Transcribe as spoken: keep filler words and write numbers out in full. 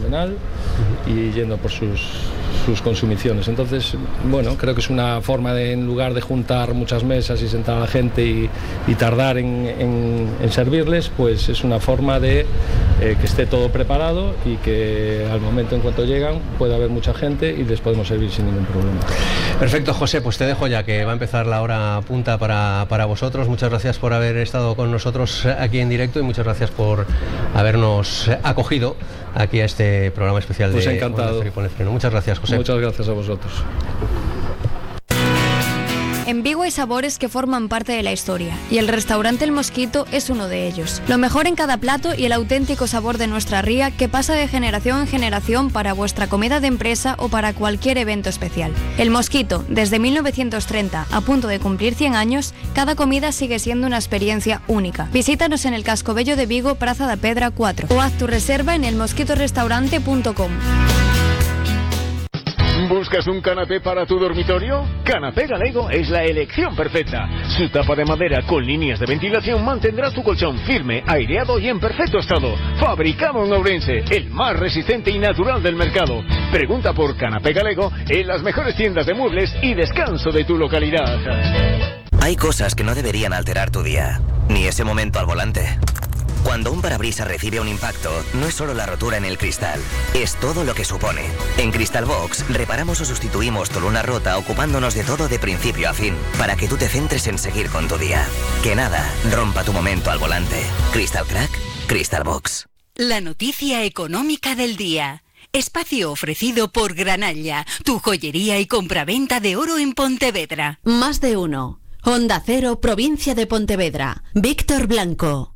nacional y yendo por sus, sus consumiciones. Entonces, bueno, creo que es una forma de, en lugar de juntar muchas mesas y sentar a la gente y, y tardar en, en, en servirles, pues es una forma de eh, que esté todo preparado y que al momento en cuanto llegan pueda haber mucha gente y les podemos servir sin ningún problema. Perfecto, José, pues te dejo ya que va a empezar la hora punta para, para vosotros. Muchas gracias por haber estado con nosotros aquí en directo y muchas gracias por habernos acogido aquí a este programa especial pues de encantado. Muchas gracias, José. Muchas gracias a vosotros. En Vigo hay sabores que forman parte de la historia, y el restaurante El Mosquito es uno de ellos. Lo mejor en cada plato y el auténtico sabor de nuestra ría que pasa de generación en generación para vuestra comida de empresa o para cualquier evento especial. El Mosquito, desde mil novecientos treinta, a punto de cumplir cien años, cada comida sigue siendo una experiencia única. Visítanos en el Casco Bello de Vigo, Praza da Pedra cuatro, o haz tu reserva en el mosquito restaurante punto com. ¿Buscas un canapé para tu dormitorio? Canapé Galego es la elección perfecta. Su tapa de madera con líneas de ventilación mantendrá tu colchón firme, aireado y en perfecto estado. Fabricado en Ourense, el más resistente y natural del mercado. Pregunta por Canapé Galego en las mejores tiendas de muebles y descanso de tu localidad. Hay cosas que no deberían alterar tu día, ni ese momento al volante. Cuando un parabrisas recibe un impacto, no es solo la rotura en el cristal, es todo lo que supone. En Crystal Box reparamos o sustituimos tu luna rota ocupándonos de todo de principio a fin, para que tú te centres en seguir con tu día. Que nada rompa tu momento al volante. Crystal Crack, Crystal Box. La noticia económica del día. Espacio ofrecido por Granalla, tu joyería y compraventa de oro en Pontevedra. Más de uno. Onda Cero, provincia de Pontevedra. Víctor Blanco.